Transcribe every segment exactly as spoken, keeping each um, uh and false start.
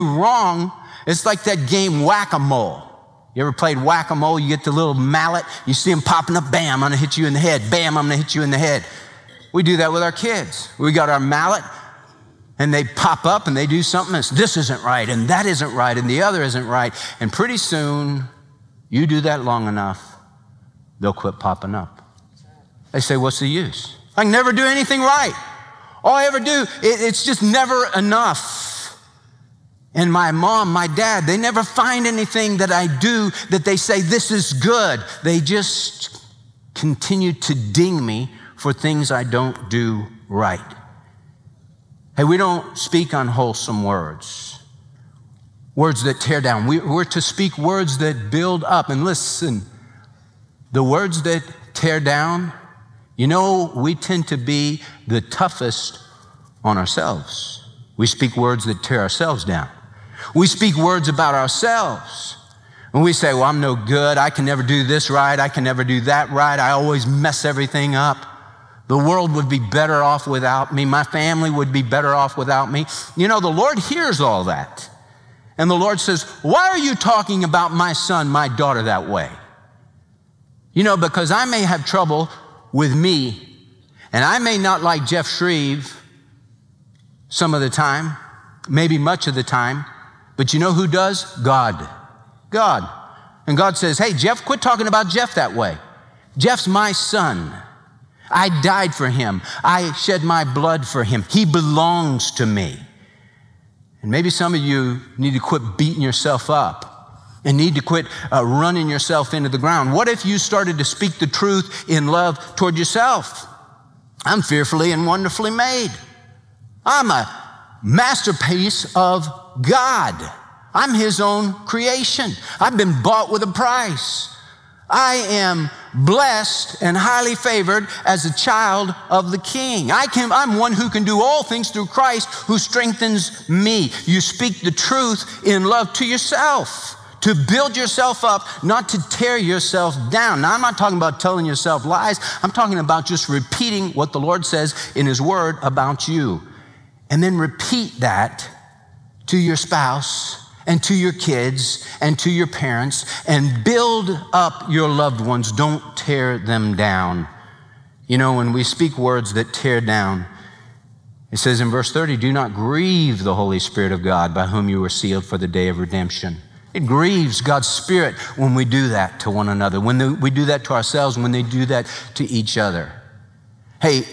wrong, it's like that game whack-a-mole. You ever played whack-a-mole? You get the little mallet, you see them popping up, bam, I'm gonna hit you in the head, bam, I'm gonna hit you in the head. We do that with our kids. We got our mallet, and they pop up and they do something that's, this isn't right, and that isn't right, and the other isn't right. And pretty soon, you do that long enough, they'll quit popping up. They say, what's the use? I can never do anything right. All I ever do, it, it's just never enough. And my mom, my dad, they never find anything that I do that they say, this is good. They just continue to ding me for things I don't do right. Hey, we don't speak unwholesome words, words that tear down. We, we're to speak words that build up. And listen, the words that tear down, you know, we tend to be the toughest on ourselves. We speak words that tear ourselves down. We speak words about ourselves. And we say, well, I'm no good. I can never do this right. I can never do that right. I always mess everything up. The world would be better off without me. My family would be better off without me. You know, the Lord hears all that. And the Lord says, why are you talking about my son, my daughter that way? You know, because I may have trouble with me, and I may not like Jeff Shreve some of the time, maybe much of the time, but you know who does? God. God. And God says, hey, Jeff, quit talking about Jeff that way. Jeff's my son. I died for him. I shed my blood for him. He belongs to me. And maybe some of you need to quit beating yourself up and need to quit uh, running yourself into the ground. What if you started to speak the truth in love toward yourself? I'm fearfully and wonderfully made. I'm a masterpiece of God. I'm his own creation. I've been bought with a price. I am blessed and highly favored as a child of the King. I can, I'm one who can do all things through Christ who strengthens me. You speak the truth in love to yourself, to build yourself up, not to tear yourself down. Now, I'm not talking about telling yourself lies. I'm talking about just repeating what the Lord says in his word about you. And then repeat that to your spouse and to your kids and to your parents, and build up your loved ones. Don't tear them down. You know, when we speak words that tear down, it says in verse thirty, do not grieve the Holy Spirit of God, by whom you were sealed for the day of redemption. It grieves God's Spirit when we do that to one another, when we do that to ourselves, when they do that to each other. Hey,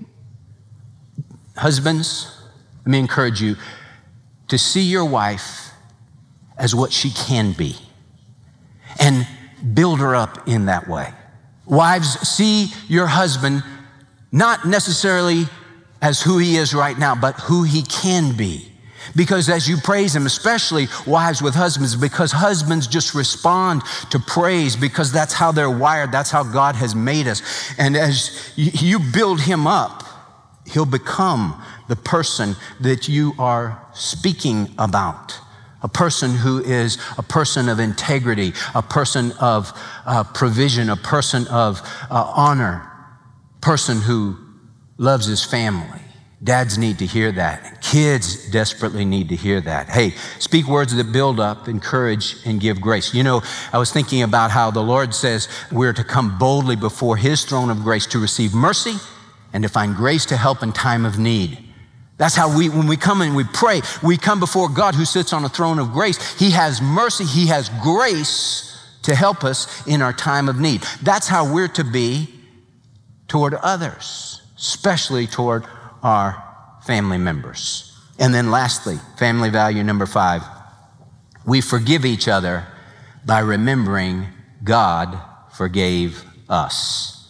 husbands, let me encourage you to see your wife as what she can be and build her up in that way. Wives, see your husband not necessarily as who he is right now, but who he can be. Because as you praise him, especially wives with husbands, because husbands just respond to praise because that's how they're wired. That's how God has made us. And as you build him up, he'll become the person that you are speaking about. A person who is a person of integrity, a person of uh, provision, a person of uh, honor, person who loves his family. Dads need to hear that. Kids desperately need to hear that. Hey, speak words that build up, encourage, and give grace. You know, I was thinking about how the Lord says we're to come boldly before his throne of grace to receive mercy and to find grace to help in time of need. That's how we, when we come and we pray, we come before God who sits on a throne of grace. He has mercy, he has grace to help us in our time of need. That's how we're to be toward others, especially toward our family members. And then lastly, family value number five, we forgive each other by remembering God forgave us.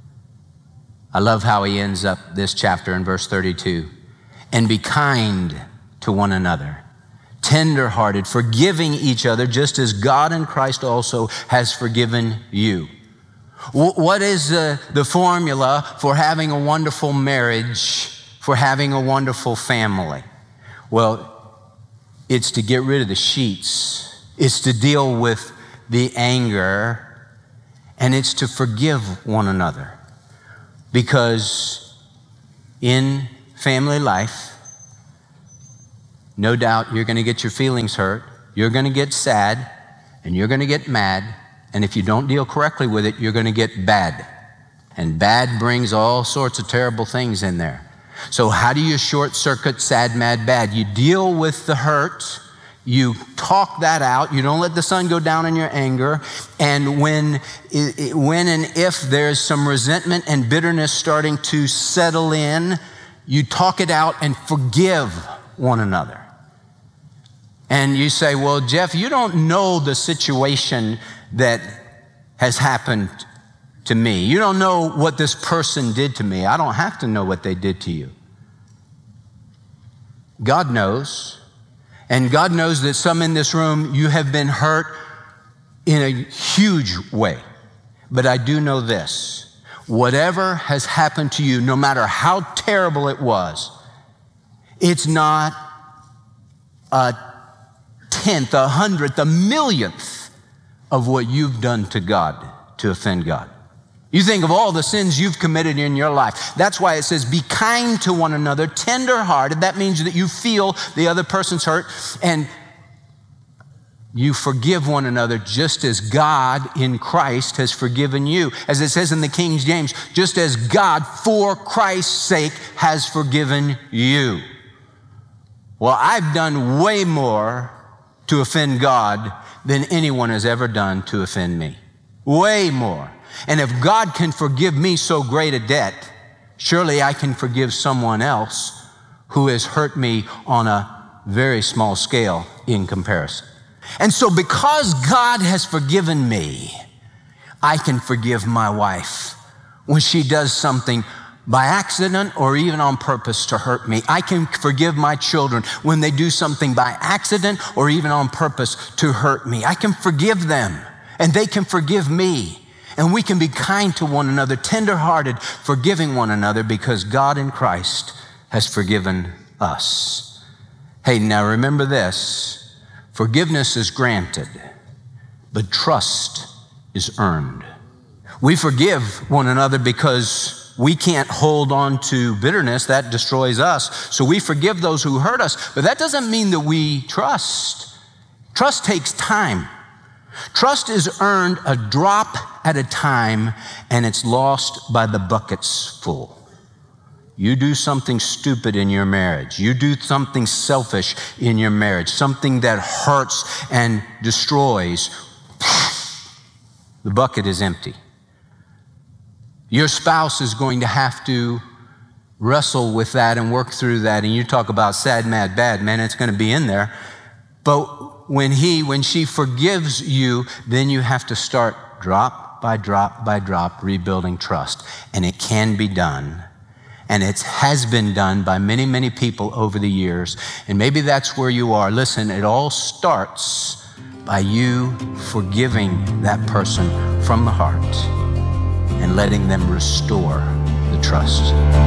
I love how he ends up this chapter in verse thirty-two. And be kind to one another, tender-hearted, forgiving each other, just as God in Christ also has forgiven you. What is the, the formula for having a wonderful marriage, for having a wonderful family? Well, it's to get rid of the sheets. It's to deal with the anger, and it's to forgive one another. Because in family life, no doubt you're going to get your feelings hurt, you're going to get sad, and you're going to get mad, and if you don't deal correctly with it, you're going to get bad. And bad brings all sorts of terrible things in there. So how do you short circuit sad, mad, bad? You deal with the hurt, you talk that out, you don't let the sun go down in your anger, and when, when and if there's some resentment and bitterness starting to settle in, you talk it out and forgive one another. And you say, well, Jeff, you don't know the situation that has happened to me. You don't know what this person did to me. I don't have to know what they did to you. God knows. And God knows that some in this room, you have been hurt in a huge way. But I do know this. Whatever has happened to you, no matter how terrible it was, it's not a tenth, a hundredth, a millionth of what you've done to God to offend God. You think of all the sins you've committed in your life. That's why it says, be kind to one another, tender-hearted. That means that you feel the other person's hurt, and you forgive one another just as God in Christ has forgiven you. As it says in the King James, just as God for Christ's sake has forgiven you. Well, I've done way more to offend God than anyone has ever done to offend me. Way more. And if God can forgive me so great a debt, surely I can forgive someone else who has hurt me on a very small scale in comparison. And so because God has forgiven me, I can forgive my wife when she does something by accident or even on purpose to hurt me. I can forgive my children when they do something by accident or even on purpose to hurt me. I can forgive them, and they can forgive me. And we can be kind to one another, tender-hearted, forgiving one another because God in Christ has forgiven us. Hey, now remember this. Forgiveness is granted, but trust is earned. We forgive one another because we can't hold on to bitterness. That destroys us. So we forgive those who hurt us, but that doesn't mean that we trust. Trust takes time. Trust is earned a drop at a time, and it's lost by the buckets full. You do something stupid in your marriage. You do something selfish in your marriage, something that hurts and destroys. The bucket is empty. Your spouse is going to have to wrestle with that and work through that. And you talk about sad, mad, bad, man, it's going to be in there. But when he, when she forgives you, then you have to start drop by drop by drop rebuilding trust. And it can be done. And it has been done by many, many people over the years. And maybe that's where you are. Listen, it all starts by you forgiving that person from the heart and letting them restore the trust.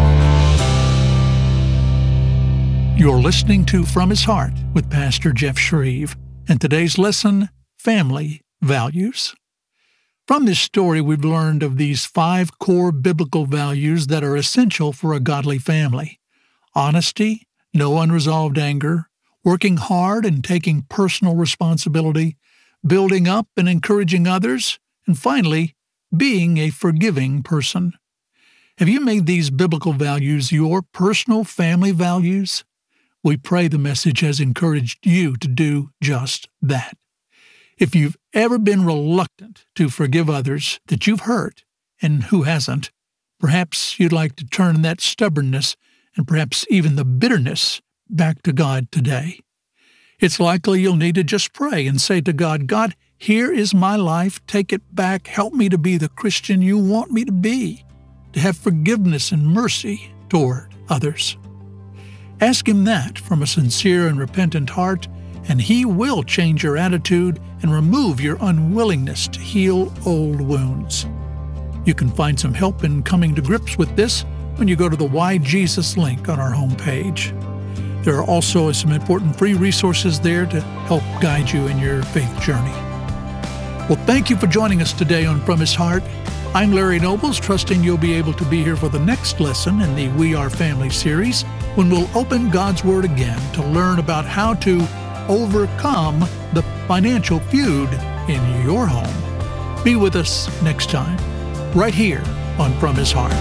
You're listening to From His Heart with Pastor Jeff Shreve, and today's lesson, Family Values. From this story, we've learned of these five core biblical values that are essential for a godly family: honesty, no unresolved anger, working hard and taking personal responsibility, building up and encouraging others, and finally, being a forgiving person. Have you made these biblical values your personal family values? We pray the message has encouraged you to do just that. If you've ever been reluctant to forgive others that you've hurt, and who hasn't, perhaps you'd like to turn that stubbornness and perhaps even the bitterness back to God today. It's likely you'll need to just pray and say to God, God, here is my life. Take it back. Help me to be the Christian you want me to be, to have forgiveness and mercy toward others. Ask Him that from a sincere and repentant heart, and He will change your attitude and remove your unwillingness to heal old wounds. You can find some help in coming to grips with this when you go to the Why Jesus link on our homepage. There are also some important free resources there to help guide you in your faith journey. Well, thank you for joining us today on From His Heart. I'm Larry Nobles, trusting you'll be able to be here for the next lesson in the We Are Family series. when we'll open God's Word again to learn about how to overcome the financial feud in your home. Be with us next time, right here on From His Heart.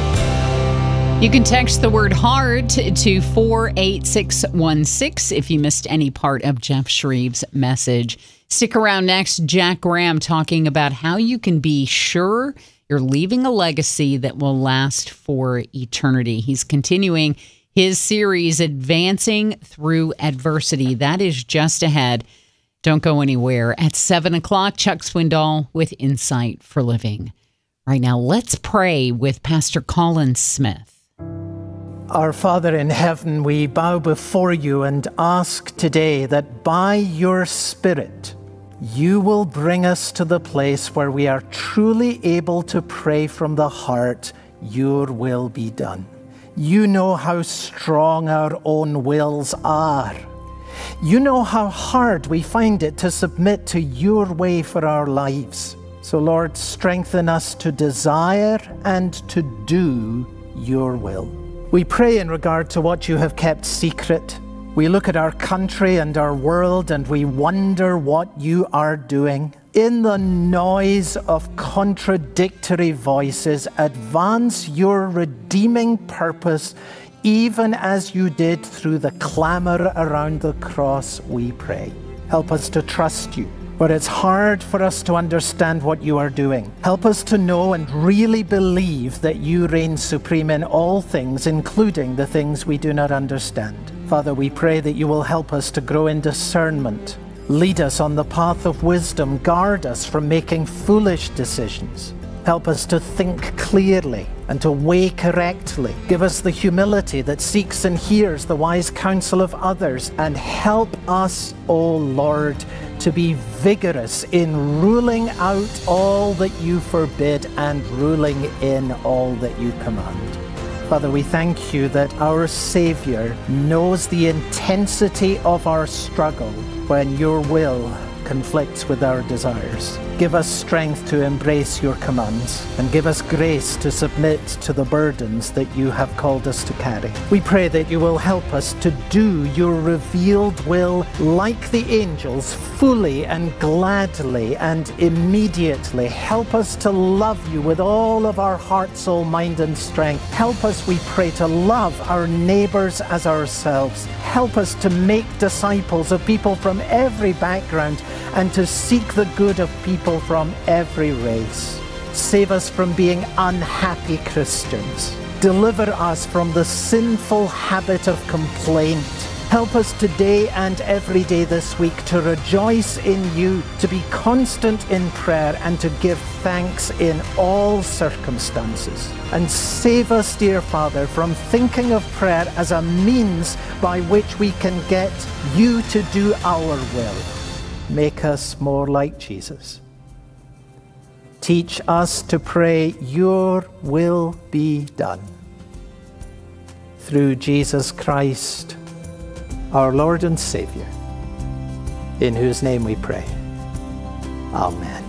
You can text the word HARD to four eight six one six if you missed any part of Jeff Shreve's message. Stick around next. Jack Graham talking about how you can be sure you're leaving a legacy that will last for eternity. He's continuing his series, Advancing Through Adversity. That is just ahead. Don't go anywhere. At seven o'clock, Chuck Swindoll with Insight for Living. Right now, let's pray with Pastor Colin Smith. Our Father in heaven, we bow before you and ask today that by your Spirit, you will bring us to the place where we are truly able to pray from the heart, your will be done. You know how strong our own wills are. You know how hard we find it to submit to your way for our lives. So Lord, strengthen us to desire and to do your will. We pray in regard to what you have kept secret. We look at our country and our world and we wonder what you are doing. In the noise of contradictory voices, advance your redeeming purpose, even as you did through the clamor around the cross, we pray. Help us to trust you, where it's hard for us to understand what you are doing. Help us to know and really believe that you reign supreme in all things, including the things we do not understand. Father, we pray that you will help us to grow in discernment. Lead us on the path of wisdom. Guard us from making foolish decisions. Help us to think clearly and to weigh correctly. Give us the humility that seeks and hears the wise counsel of others. And help us, O Lord, to be vigorous in ruling out all that you forbid and ruling in all that you command. Father, we thank you that our Savior knows the intensity of our struggle when your will conflicts with our desires. Give us strength to embrace your commands and give us grace to submit to the burdens that you have called us to carry. We pray that you will help us to do your revealed will like the angels, fully and gladly and immediately. Help us to love you with all of our heart, soul, mind, and strength. Help us, we pray, to love our neighbors as ourselves. Help us to make disciples of people from every background and to seek the good of people from every race. Save us from being unhappy Christians. Deliver us from the sinful habit of complaint. Help us today and every day this week to rejoice in you, to be constant in prayer, and to give thanks in all circumstances. And save us, dear Father, from thinking of prayer as a means by which we can get you to do our will. Make us more like Jesus. Teach us to pray, your will be done. Through Jesus Christ, our Lord and Savior, in whose name we pray. Amen.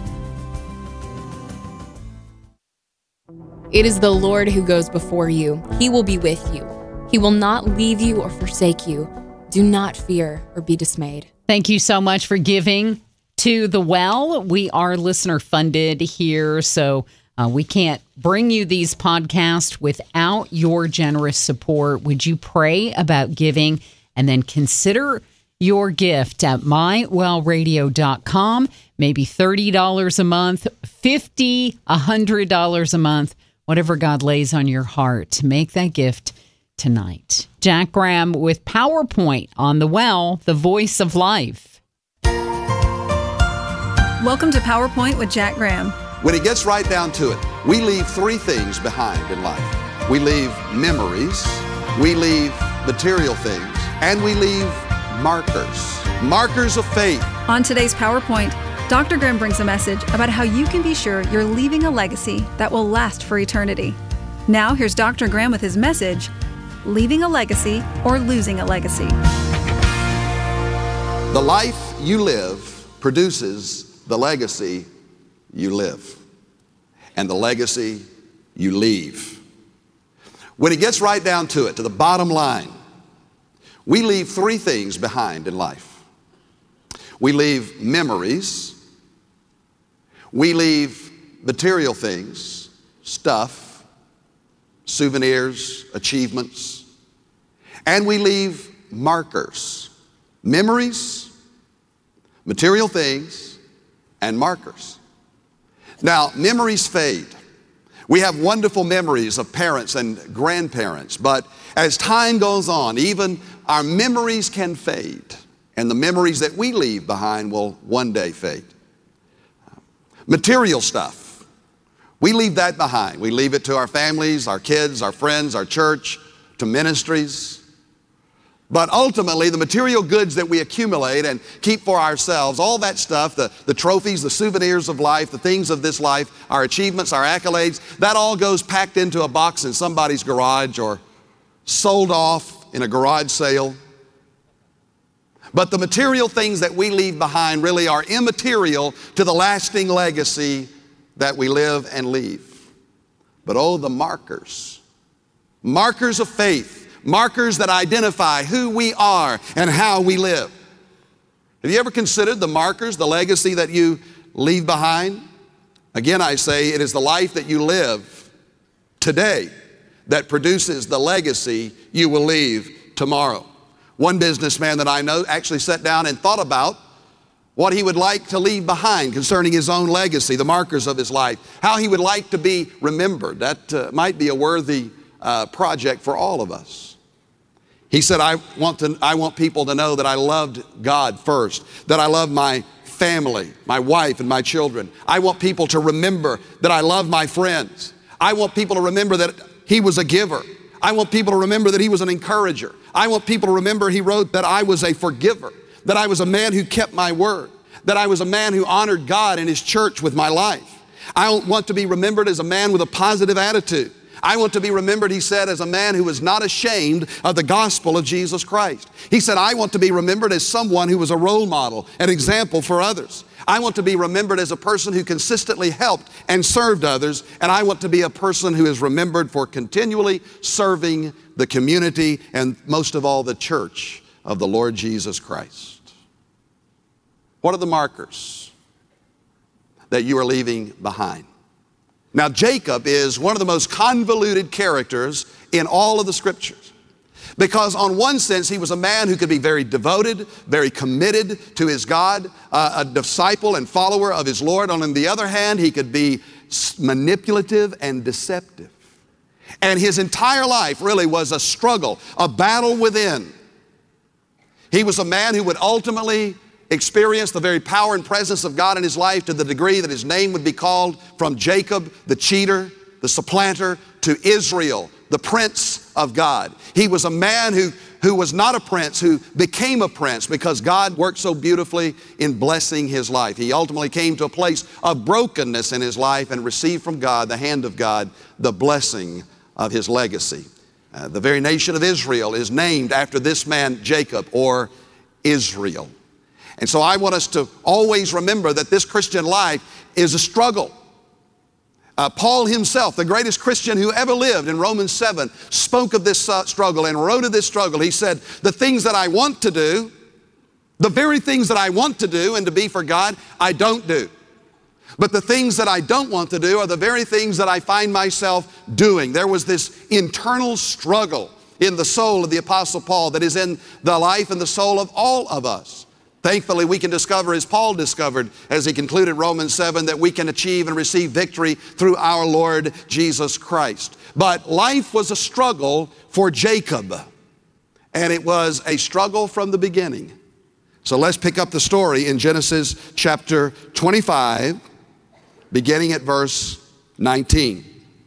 It is the Lord who goes before you. He will be with you. He will not leave you or forsake you. Do not fear or be dismayed. Thank you so much for giving to The Well. We are listener funded here, so uh, we can't bring you these podcasts without your generous support. Would you pray about giving and then consider your gift at my well radio dot com? Maybe thirty dollars a month, fifty dollars, one hundred dollars a month, whatever God lays on your heart to make that gift tonight. Jack Graham with PowerPoint on The Well, the voice of life. Welcome to PowerPoint with Jack Graham. When it gets right down to it, we leave three things behind in life. We leave memories, we leave material things, and we leave markers. Markers of faith. On today's PowerPoint, Doctor Graham brings a message about how you can be sure you're leaving a legacy that will last for eternity. Now, here's Doctor Graham with his message, Leaving a Legacy or Losing a Legacy. The life you live produces the legacy you live and the legacy you leave. When it gets right down to it, to the bottom line, we leave three things behind in life. We leave memories, we leave material things, stuff, souvenirs, achievements, and we leave markers. Memories, material things, and markers. Now, memories fade. We have wonderful memories of parents and grandparents, but as time goes on, even our memories can fade, and the memories that we leave behind will one day fade. Material stuff, we leave that behind. We leave it to our families, our kids, our friends, our church, to ministries. But ultimately, the material goods that we accumulate and keep for ourselves, all that stuff, the, the trophies, the souvenirs of life, the things of this life, our achievements, our accolades, that all goes packed into a box in somebody's garage or sold off in a garage sale. But the material things that we leave behind really are immaterial to the lasting legacy that we live and leave. But oh, the markers, markers of faith, markers that identify who we are and how we live. Have you ever considered the markers, the legacy that you leave behind? Again, I say it is the life that you live today that produces the legacy you will leave tomorrow. One businessman that I know actually sat down and thought about what he would like to leave behind concerning his own legacy, the markers of his life, how he would like to be remembered. That uh, might be a worthy uh, project for all of us. He said, I want to, I want people to know that I loved God first, that I loved my family, my wife and my children. I want people to remember that I love my friends. I want people to remember that he was a giver. I want people to remember that he was an encourager. I want people to remember he wrote that I was a forgiver, that I was a man who kept my word, that I was a man who honored God and his church with my life. I want to be remembered as a man with a positive attitude. I want to be remembered, he said, as a man who was not ashamed of the gospel of Jesus Christ. He said, I want to be remembered as someone who was a role model, an example for others. I want to be remembered as a person who consistently helped and served others, and I want to be a person who is remembered for continually serving the community and most of all the church of the Lord Jesus Christ. What are the markers that you are leaving behind? Now, Jacob is one of the most convoluted characters in all of the scriptures, because on one sense, he was a man who could be very devoted, very committed to his God, uh, a disciple and follower of his Lord. And on the other hand, he could be manipulative and deceptive. And his entire life really was a struggle, a battle within. He was a man who would ultimately experienced the very power and presence of God in his life to the degree that his name would be called from Jacob, the cheater, the supplanter, to Israel, the prince of God. He was a man who, who was not a prince, who became a prince because God worked so beautifully in blessing his life. He ultimately came to a place of brokenness in his life and received from God, the hand of God, the blessing of his legacy. Uh, the very nation of Israel is named after this man, Jacob, or Israel. And so I want us to always remember that this Christian life is a struggle. Uh, Paul himself, the greatest Christian who ever lived, in Romans seven, spoke of this uh, struggle and wrote of this struggle. He said, the things that I want to do, the very things that I want to do and to be for God, I don't do. But the things that I don't want to do are the very things that I find myself doing. There was this internal struggle in the soul of the Apostle Paul that is in the life and the soul of all of us. Thankfully, we can discover, as Paul discovered as he concluded Romans seven, that we can achieve and receive victory through our Lord Jesus Christ. But life was a struggle for Jacob, and it was a struggle from the beginning. So let's pick up the story in Genesis chapter twenty-five, beginning at verse nineteen.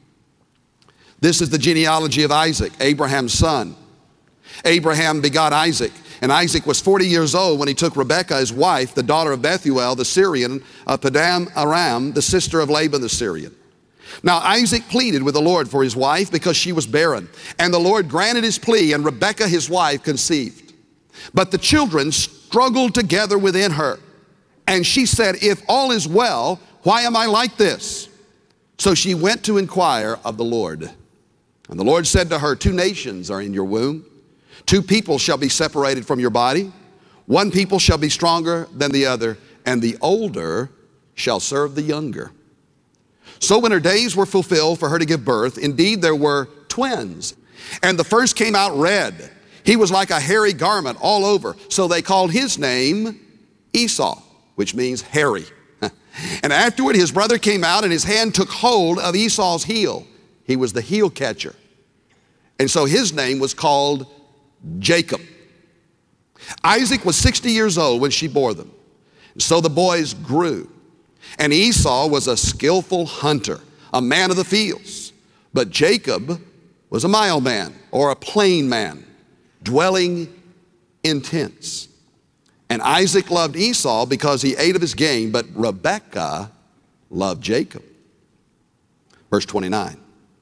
This is the genealogy of Isaac, Abraham's son. Abraham begot Isaac. And Isaac was forty years old when he took Rebekah, his wife, the daughter of Bethuel, the Syrian, of Padan Aram, the sister of Laban the Syrian. Now Isaac pleaded with the Lord for his wife because she was barren. And the Lord granted his plea, and Rebekah, his wife, conceived. But the children struggled together within her. And she said, if all is well, why am I like this? So she went to inquire of the Lord. And the Lord said to her, two nations are in your womb. Two people shall be separated from your body. One people shall be stronger than the other, and the older shall serve the younger. So when her days were fulfilled for her to give birth, indeed there were twins. And the first came out red. He was like a hairy garment all over. So they called his name Esau, which means hairy. And afterward his brother came out, and his hand took hold of Esau's heel. He was the heel catcher. And so his name was called Jacob. Isaac was sixty years old when she bore them. So the boys grew. And Esau was a skillful hunter, a man of the fields. But Jacob was a mild man, or a plain man, dwelling in tents. And Isaac loved Esau because he ate of his game, but Rebekah loved Jacob. Verse twenty-nine.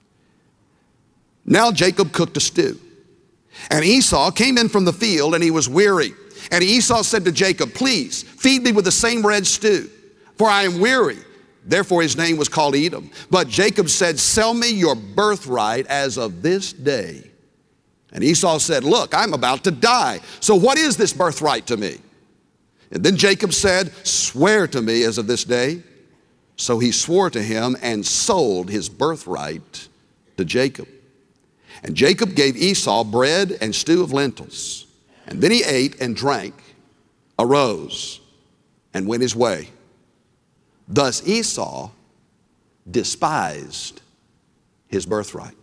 Now Jacob cooked a stew. And Esau came in from the field, and he was weary. And Esau said to Jacob, please feed me with the same red stew, for I am weary. Therefore his name was called Edom. But Jacob said, sell me your birthright as of this day. And Esau said, look, I'm about to die. So what is this birthright to me? And then Jacob said, swear to me as of this day. So he swore to him and sold his birthright to Jacob. And Jacob gave Esau bread and stew of lentils. And then he ate and drank, arose, and went his way. Thus Esau despised his birthright.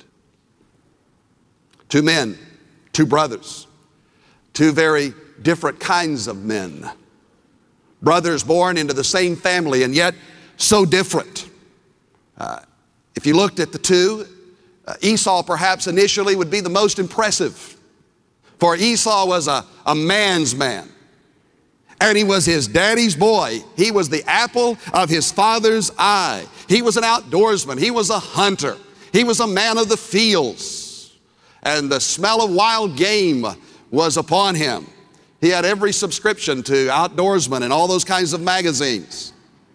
Two men, two brothers, two very different kinds of men. Brothers born into the same family and yet so different. Uh, if you looked at the two, uh, Esau perhaps initially would be the most impressive. For Esau was a, a man's man. And he was his daddy's boy. He was the apple of his father's eye. He was an outdoorsman. He was a hunter. He was a man of the fields. And the smell of wild game was upon him. He had every subscription to Outdoorsman and all those kinds of magazines.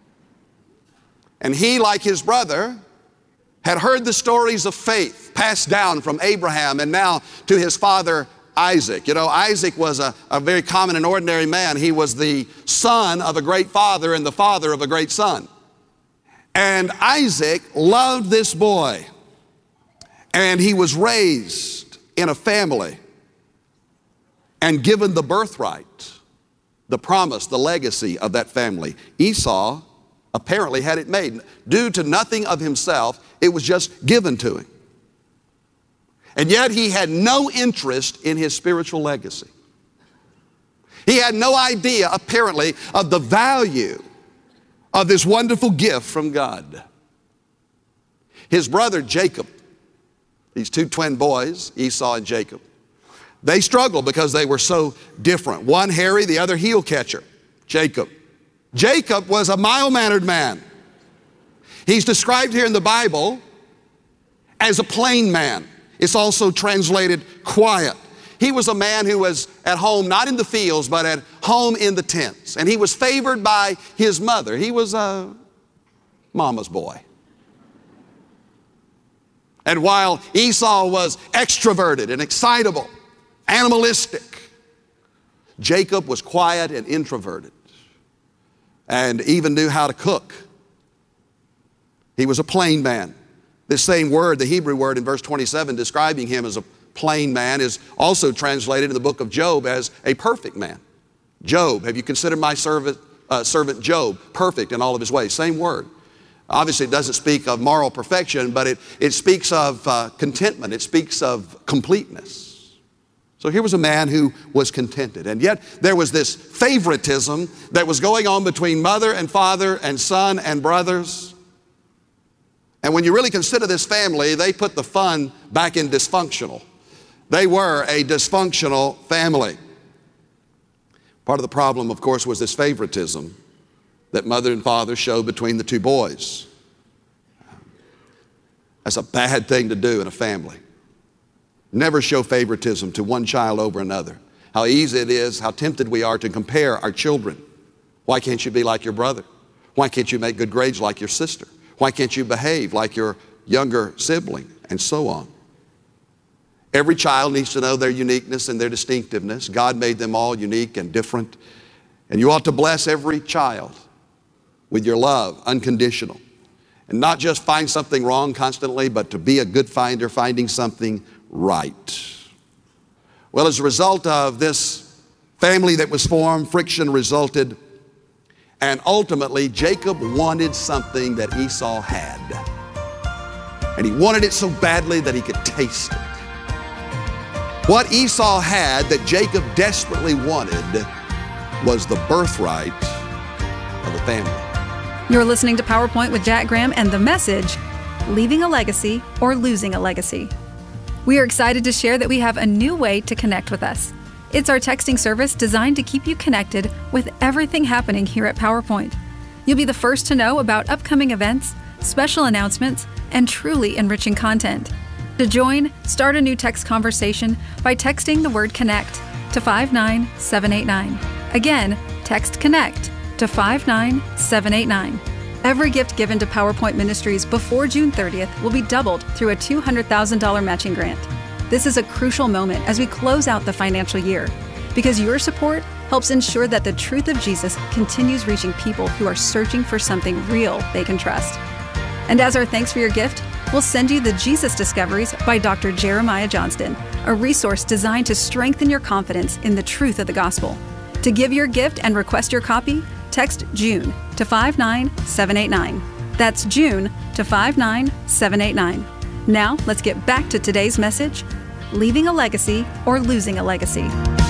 And he, like his brother, had heard the stories of faith passed down from Abraham and now to his father Isaac. You know, Isaac was a, a very common and ordinary man. He was the son of a great father and the father of a great son. And Isaac loved this boy. And he was raised in a family and given the birthright, the promise, the legacy of that family. Esau apparently had it made. Due to nothing of himself, it was just given to him. And yet he had no interest in his spiritual legacy. He had no idea, apparently, of the value of this wonderful gift from God. His brother Jacob, these two twin boys, Esau and Jacob, they struggled because they were so different. One hairy, the other heel catcher, Jacob. Jacob was a mild-mannered man. He's described here in the Bible as a plain man. It's also translated quiet. He was a man who was at home, not in the fields, but at home in the tents. And he was favored by his mother. He was a mama's boy. And while Esau was extroverted and excitable, animalistic, Jacob was quiet and introverted and even knew how to cook. He was a plain man. This same word, the Hebrew word in verse twenty-seven, describing him as a plain man, is also translated in the book of Job as a perfect man. Job, have you considered my servant, uh, servant Job perfect in all of his ways? Same word. Obviously, it doesn't speak of moral perfection, but it, it speaks of uh, contentment. It speaks of completeness. So here was a man who was contented. And yet there was this favoritism that was going on between mother and father and son and brothers. And when you really consider this family, they put the fun back in dysfunctional. They were a dysfunctional family. Part of the problem, of course, was this favoritism that mother and father showed between the two boys. That's a bad thing to do in a family. Never show favoritism to one child over another. How easy it is, how tempted we are to compare our children. Why can't you be like your brother? Why can't you make good grades like your sister? Why can't you behave like your younger sibling? And so on. Every child needs to know their uniqueness and their distinctiveness. God made them all unique and different. And you ought to bless every child with your love, unconditional. And not just find something wrong constantly, but to be a good finder, finding something right. Well, as a result of this family that was formed, friction resulted. And ultimately, Jacob wanted something that Esau had. And he wanted it so badly that he could taste it. What Esau had that Jacob desperately wanted was the birthright of the family. You're listening to PowerPoint with Jack Graham and the message, Leaving a Legacy or Losing a Legacy. We are excited to share that we have a new way to connect with us. It's our texting service designed to keep you connected with everything happening here at PowerPoint. You'll be the first to know about upcoming events, special announcements, and truly enriching content. To join, start a new text conversation by texting the word CONNECT to five nine seven eight nine. Again, text CONNECT to five nine seven eight nine. Every gift given to PowerPoint Ministries before June thirtieth will be doubled through a two hundred thousand dollars matching grant. This is a crucial moment as we close out the financial year, because your support helps ensure that the truth of Jesus continues reaching people who are searching for something real they can trust. And as our thanks for your gift, we'll send you the Jesus Discoveries by Doctor Jeremiah Johnston, a resource designed to strengthen your confidence in the truth of the gospel. To give your gift and request your copy, text June to five nine seven eight nine. That's June to five nine seven eight nine. Now, let's get back to today's message, Leaving a Legacy or Losing a Legacy.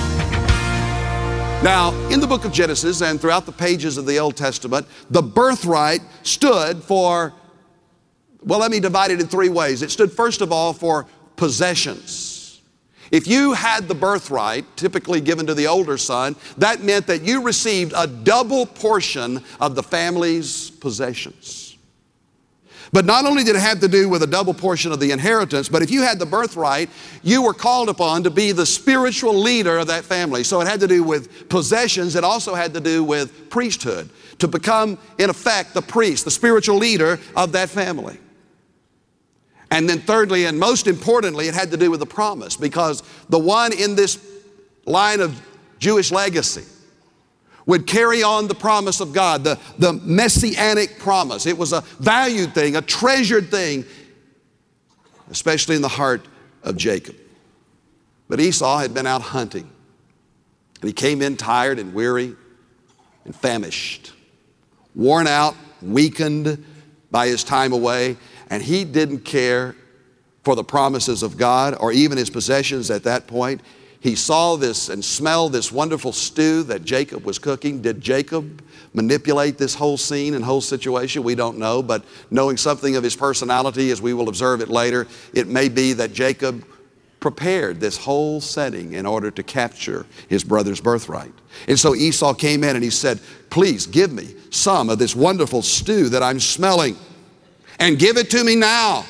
Now, in the book of Genesis and throughout the pages of the Old Testament, the birthright stood for, well, let me divide it in three ways. It stood, first of all, for possessions. If you had the birthright, typically given to the older son, that meant that you received a double portion of the family's possessions. But not only did it have to do with a double portion of the inheritance, but if you had the birthright, you were called upon to be the spiritual leader of that family. So it had to do with possessions. It also had to do with priesthood, to become, in effect, the priest, the spiritual leader of that family. And then thirdly, and most importantly, it had to do with the promise, because the one in this line of Jewish legacy would carry on the promise of God, the, the messianic promise. It was a valued thing, a treasured thing, especially in the heart of Jacob. But Esau had been out hunting, and he came in tired and weary and famished, worn out, weakened by his time away, and he didn't care for the promises of God or even his possessions at that point. He saw this and smelled this wonderful stew that Jacob was cooking. Did Jacob manipulate this whole scene and whole situation? We don't know, but knowing something of his personality, as we will observe it later, it may be that Jacob prepared this whole setting in order to capture his brother's birthright. And so Esau came in and he said, please give me some of this wonderful stew that I'm smelling and give it to me now.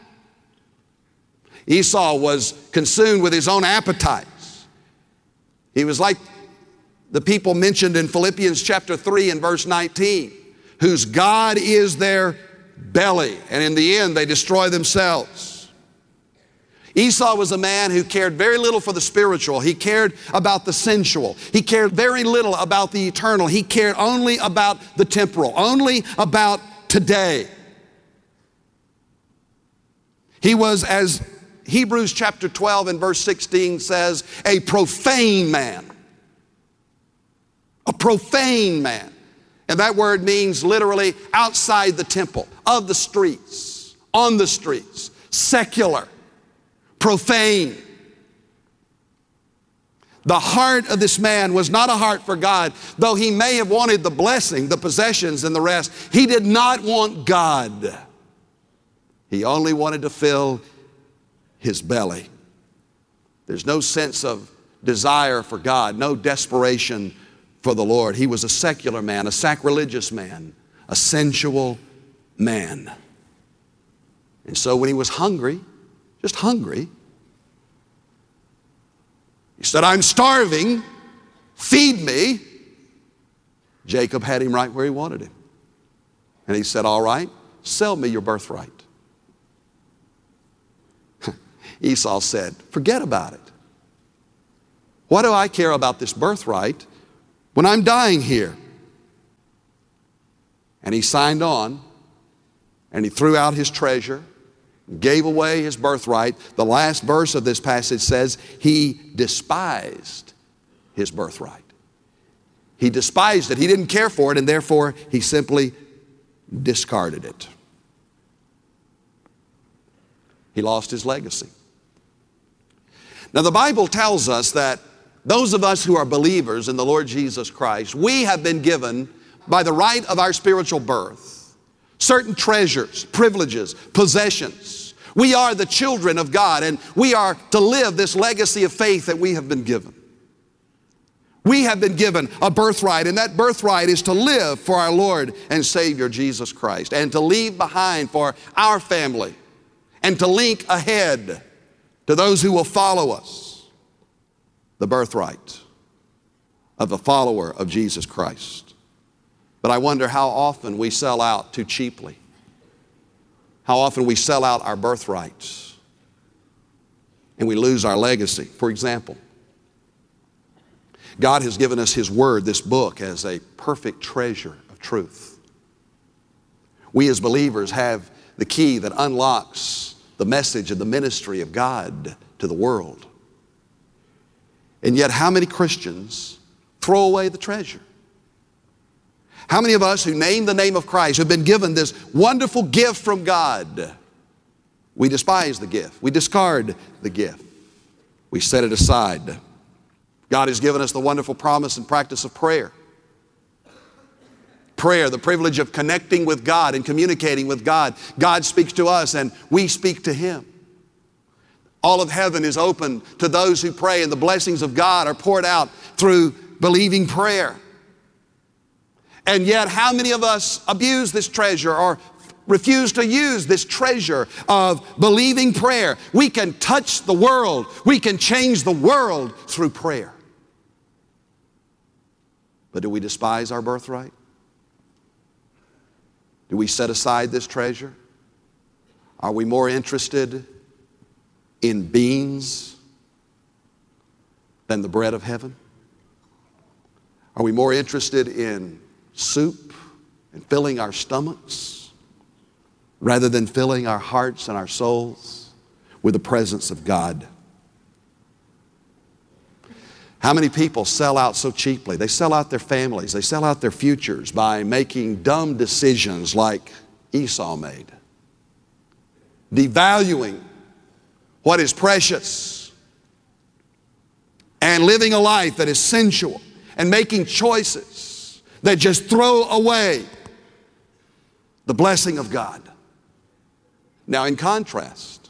Esau was consumed with his own appetite. He was like the people mentioned in Philippians chapter three and verse nineteen, whose God is their belly, and in the end they destroy themselves. Esau was a man who cared very little for the spiritual. He cared about the sensual. He cared very little about the eternal. He cared only about the temporal, only about today. He was, as Hebrews chapter twelve and verse sixteen says, a profane man. A profane man. And that word means literally outside the temple, of the streets, on the streets, secular, profane. The heart of this man was not a heart for God, though he may have wanted the blessing, the possessions and the rest. He did not want God. He only wanted to fill his belly. There's no sense of desire for God, no desperation for the Lord. He was a secular man, a sacrilegious man, a sensual man. And so when he was hungry, just hungry, he said, I'm starving, feed me. Jacob had him right where he wanted him. And he said, all right, sell me your birthright. Esau said, forget about it. What do I care about this birthright when I'm dying here? And he signed on, and he threw out his treasure, gave away his birthright. The last verse of this passage says he despised his birthright. He despised it. He didn't care for it, and therefore he simply discarded it. He lost his legacy. Now, the Bible tells us that those of us who are believers in the Lord Jesus Christ, we have been given, by the right of our spiritual birth, certain treasures, privileges, possessions. We are the children of God, and we are to live this legacy of faith that we have been given. We have been given a birthright, and that birthright is to live for our Lord and Savior Jesus Christ, and to leave behind for our family, and to link ahead to those who will follow us the birthright of a follower of Jesus Christ. But I wonder how often we sell out too cheaply. How often we sell out our birthrights and we lose our legacy. For example, God has given us His Word, this book, as a perfect treasure of truth. We as believers have the key that unlocks the message and the ministry of God to the world. And yet, how many Christians throw away the treasure? How many of us who name the name of Christ have been given this wonderful gift from God? We despise the gift. We discard the gift. We set it aside. God has given us the wonderful promise and practice of prayer. Prayer, the privilege of connecting with God and communicating with God. God speaks to us and we speak to Him. All of heaven is open to those who pray, and the blessings of God are poured out through believing prayer. And yet, how many of us abuse this treasure or refuse to use this treasure of believing prayer? We can touch the world. We can change the world through prayer. But do we despise our birthright? Do we set aside this treasure? Are we more interested in beans than the bread of heaven? Are we more interested in soup and filling our stomachs rather than filling our hearts and our souls with the presence of God? How many people sell out so cheaply? They sell out their families. They sell out their futures by making dumb decisions like Esau made, devaluing what is precious and living a life that is sensual and making choices that just throw away the blessing of God. Now, in contrast,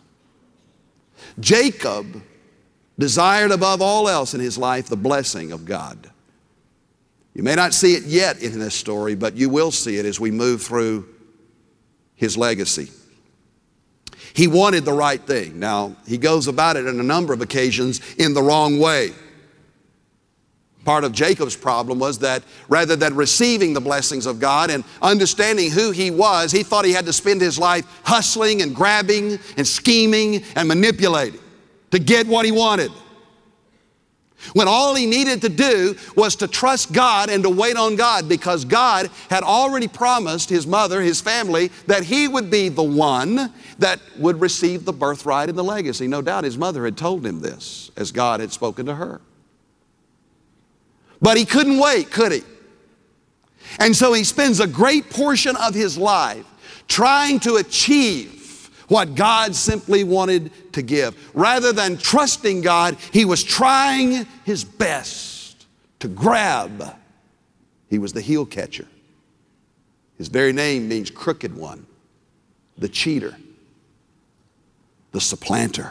Jacob desired above all else in his life the blessing of God. You may not see it yet in this story, but you will see it as we move through his legacy. He wanted the right thing. Now, he goes about it on a number of occasions in the wrong way. Part of Jacob's problem was that rather than receiving the blessings of God and understanding who he was, he thought he had to spend his life hustling and grabbing and scheming and manipulating to get what he wanted, when all he needed to do was to trust God and to wait on God, because God had already promised his mother, his family, that he would be the one that would receive the birthright and the legacy. No doubt his mother had told him this, as God had spoken to her. But he couldn't wait, could he? And so he spends a great portion of his life trying to achieve what God simply wanted to give. Rather than trusting God, he was trying his best to grab. He was the heel catcher. His very name means crooked one, the cheater, the supplanter.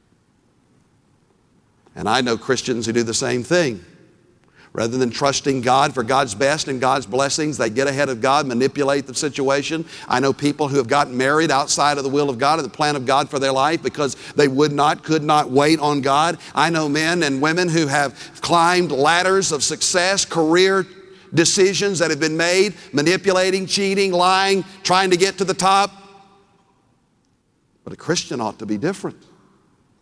And I know Christians who do the same thing. Rather than trusting God for God's best and God's blessings, they get ahead of God, manipulate the situation. I know people who have gotten married outside of the will of God and the plan of God for their life because they would not, could not wait on God. I know men and women who have climbed ladders of success, career decisions that have been made, manipulating, cheating, lying, trying to get to the top. But a Christian ought to be different.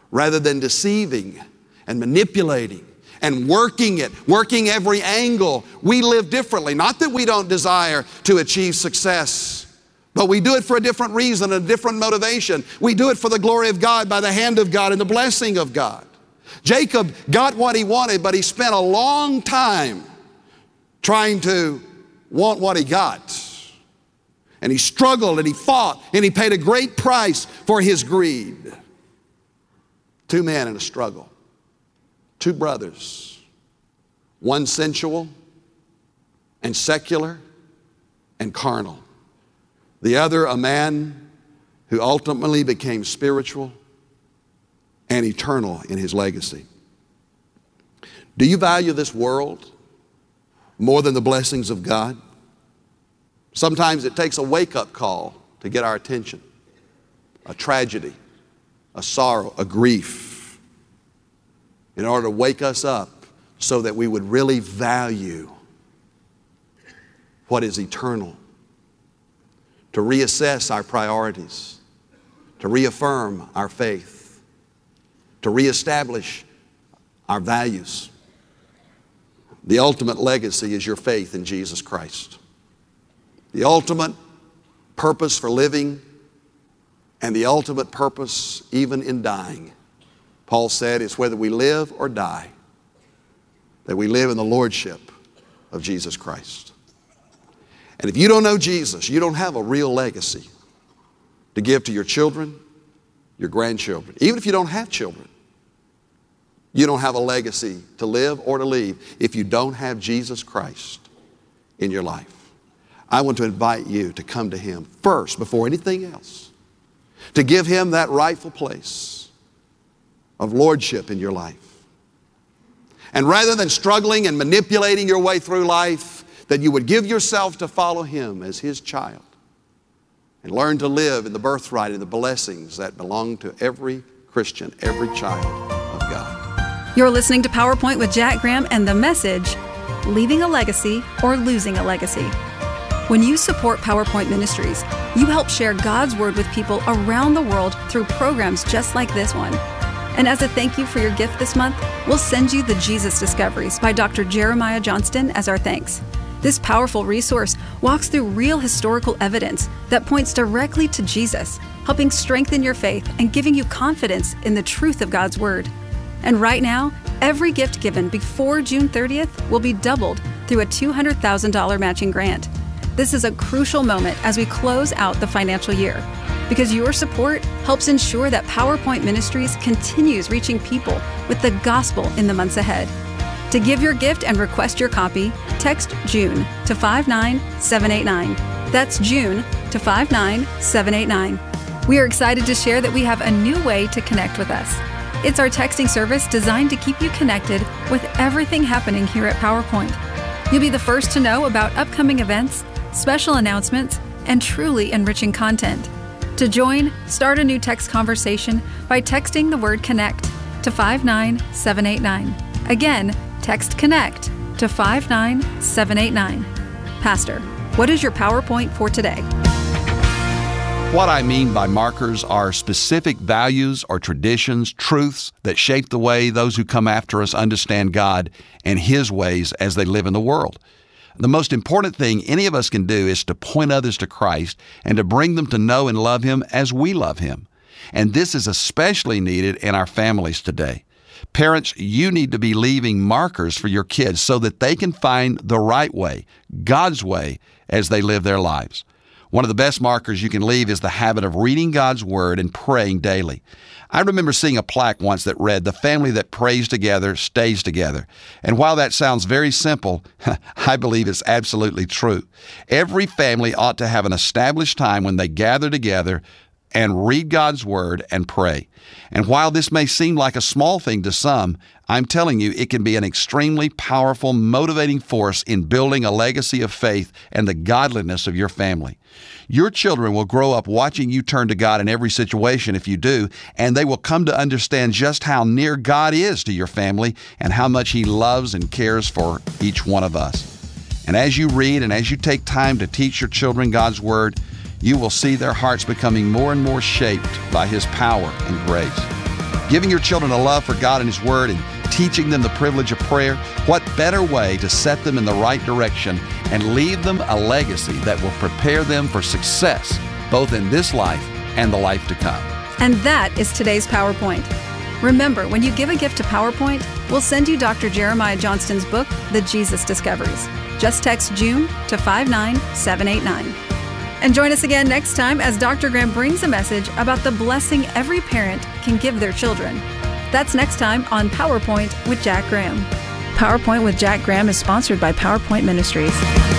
rather than deceiving and manipulating and working it, working every angle. We live differently. Not that we don't desire to achieve success, but we do it for a different reason, a different motivation. We do it for the glory of God, by the hand of God and the blessing of God. Jacob got what he wanted, but he spent a long time trying to want what he got. And he struggled and he fought and he paid a great price for his greed. Two men in a struggle. Two brothers. One sensual and secular and carnal. The other a man who ultimately became spiritual and eternal in his legacy. Do you value this world more than the blessings of God? Sometimes it takes a wake-up call to get our attention. A tragedy, a sorrow, a grief, in order to wake us up so that we would really value what is eternal, to reassess our priorities, to reaffirm our faith, to reestablish our values. The ultimate legacy is your faith in Jesus Christ. The ultimate purpose for living and the ultimate purpose even in dying, Paul said, is whether we live or die, that we live in the lordship of Jesus Christ. And if you don't know Jesus, you don't have a real legacy to give to your children, your grandchildren. Even if you don't have children, you don't have a legacy to live or to leave if you don't have Jesus Christ in your life. I want to invite you to come to Him first before anything else, to give Him that rightful place of lordship in your life. And rather than struggling and manipulating your way through life, that you would give yourself to follow Him as His child and learn to live in the birthright and the blessings that belong to every Christian, every child of God. You're listening to PowerPoint with Jack Graham and the message, Leaving a Legacy or Losing a Legacy. When you support PowerPoint Ministries, you help share God's Word with people around the world through programs just like this one. And as a thank you for your gift this month, we'll send you the Jesus Discoveries by Doctor Jeremiah Johnston as our thanks. This powerful resource walks through real historical evidence that points directly to Jesus, helping strengthen your faith and giving you confidence in the truth of God's Word. And right now, every gift given before June thirtieth will be doubled through a two hundred thousand dollars matching grant. This is a crucial moment as we close out the financial year, because your support helps ensure that PowerPoint Ministries continues reaching people with the gospel in the months ahead. To give your gift and request your copy, text June to five nine seven eight nine. That's June to five nine seven eight nine. We are excited to share that we have a new way to connect with us. It's our texting service designed to keep you connected with everything happening here at PowerPoint. You'll be the first to know about upcoming events, special announcements, and truly enriching content. To join, start a new text conversation by texting the word CONNECT to five nine seven eight nine. Again, text CONNECT to five nine seven eight nine. Pastor, what is your PowerPoint for today? What I mean by markers are specific values or traditions, truths that shape the way those who come after us understand God and His ways as they live in the world. The most important thing any of us can do is to point others to Christ and to bring them to know and love Him as we love Him. And this is especially needed in our families today. Parents, you need to be leaving markers for your kids so that they can find the right way, God's way, as they live their lives. One of the best markers you can leave is the habit of reading God's Word and praying daily. I remember seeing a plaque once that read, "The family that prays together stays together." And while that sounds very simple, I believe it's absolutely true. Every family ought to have an established time when they gather together and read God's Word and pray. And while this may seem like a small thing to some, I'm telling you, it can be an extremely powerful, motivating force in building a legacy of faith and the godliness of your family. Your children will grow up watching you turn to God in every situation if you do, and they will come to understand just how near God is to your family and how much He loves and cares for each one of us. And as you read and as you take time to teach your children God's Word, you will see their hearts becoming more and more shaped by His power and grace. giving your children a love for God and His Word and teaching them the privilege of prayer. What better way to set them in the right direction and leave them a legacy that will prepare them for success, both in this life and the life to come. And that is today's PowerPoint. Remember, when you give a gift to PowerPoint, we'll send you Doctor Jeremiah Johnston's book, The Jesus Discoveries. Just text June to five nine seven eight nine. And join us again next time as Doctor Graham brings a message about the blessing every parent can give their children. That's next time on PowerPoint with Jack Graham. PowerPoint with Jack Graham is sponsored by PowerPoint Ministries.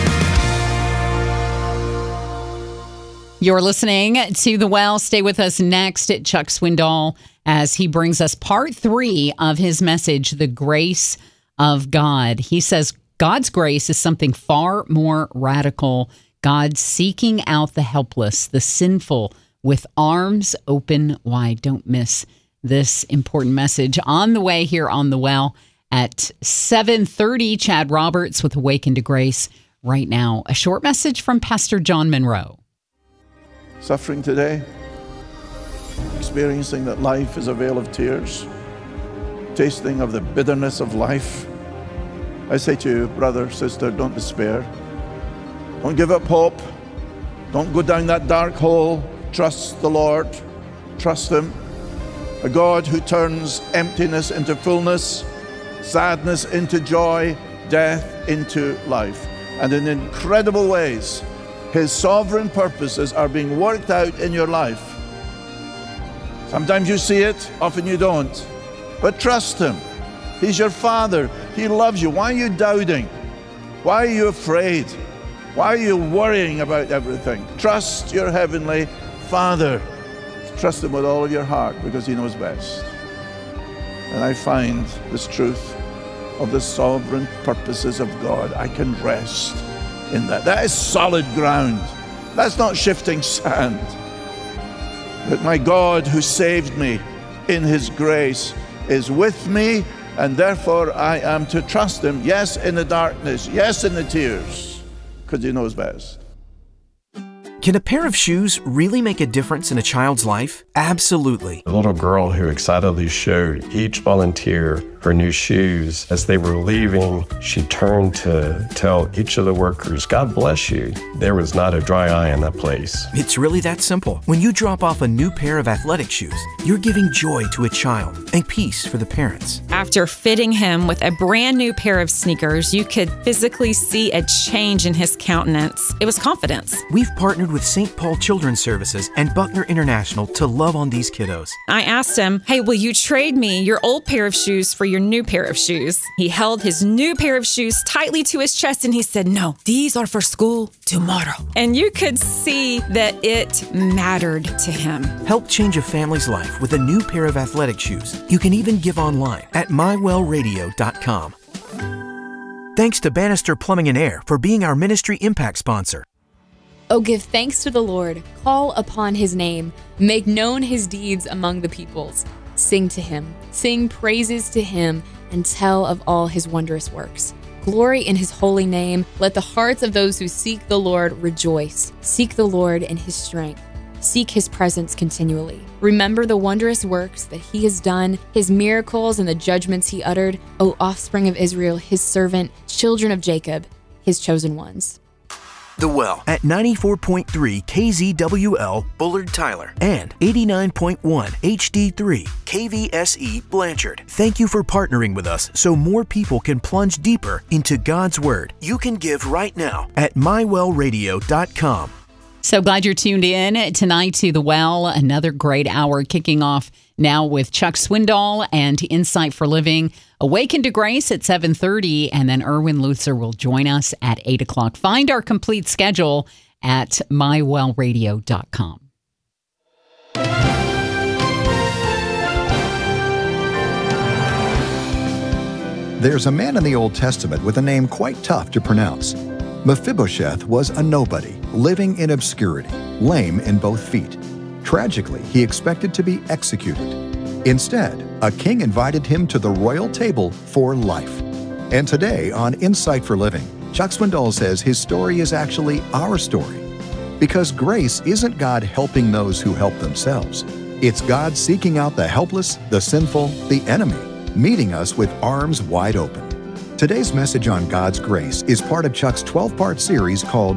You're listening to The Well. Stay with us next at Chuck Swindoll as he brings us part three of his message, The Grace of God. He says God's grace is something far more radical. God seeking out the helpless, the sinful, with arms open wide. Don't miss this important message on the way here on The Well at seven thirty. Chad Roberts with Awaken to Grace. Right now, a short message from Pastor John Monroe. Suffering today, experiencing that life is a vale of tears, tasting of the bitterness of life. I say to you, brother, sister, don't despair. Don't give up hope. Don't go down that dark hole. Trust the Lord. Trust Him. A God who turns emptiness into fullness, sadness into joy, death into life. And in incredible ways, His sovereign purposes are being worked out in your life. Sometimes you see it, often you don't. But trust Him. He's your Father. He loves you. Why are you doubting? Why are you afraid? Why are you worrying about everything? Trust your Heavenly Father. Trust Him with all of your heart because He knows best. And I find this truth of the sovereign purposes of God. I can rest in that. That is solid ground. That's not shifting sand. That my God who saved me in His grace is with me, and therefore I am to trust Him, yes, in the darkness, yes, in the tears, because He knows best. Can a pair of shoes really make a difference in a child's life? Absolutely. The little girl who excitedly showed each volunteer her new shoes. As they were leaving, she turned to tell each of the workers, God bless you. There was not a dry eye in that place. It's really that simple. When you drop off a new pair of athletic shoes, you're giving joy to a child and peace for the parents. After fitting him with a brand new pair of sneakers, you could physically see a change in his countenance. It was confidence. We've partnered with Saint Paul Children's Services and Buckner International to love on these kiddos. I asked him, hey, will you trade me your old pair of shoes for your new pair of shoes? He held his new pair of shoes tightly to his chest and he said, no, these are for school tomorrow. And you could see that it mattered to him. Help change a family's life with a new pair of athletic shoes. You can even give online at my well radio dot com. Thanks to Bannister Plumbing and Air for being our ministry impact sponsor. Oh, give thanks to the Lord, call upon His name, make known His deeds among the peoples. Sing to Him, sing praises to Him, and tell of all His wondrous works. Glory in His holy name. Let the hearts of those who seek the Lord rejoice. Seek the Lord in His strength. Seek His presence continually. Remember the wondrous works that He has done, His miracles and the judgments He uttered, O offspring of Israel, His servant, children of Jacob, His chosen ones. The Well at ninety-four point three K Z W L Bullard Tyler and eighty-nine point one H D three K V S E Blanchard. Thank you for partnering with us so more people can plunge deeper into God's Word. You can give right now at my well radio dot com. So glad you're tuned in tonight to The Well. Another great hour kicking off now with Chuck Swindoll and Insight for Living. Awaken to Grace at seven thirty, and then Erwin Lutzer will join us at eight o'clock. Find our complete schedule at my well radio dot com. There's a man in the Old Testament with a name quite tough to pronounce. Mephibosheth was a nobody, living in obscurity, lame in both feet. Tragically, he expected to be executed. Instead, a king invited him to the royal table for life. And today on Insight for Living, Chuck Swindoll says his story is actually our story. Because grace isn't God helping those who help themselves. It's God seeking out the helpless, the sinful, the enemy, meeting us with arms wide open. Today's message on God's grace is part of Chuck's twelve-part series called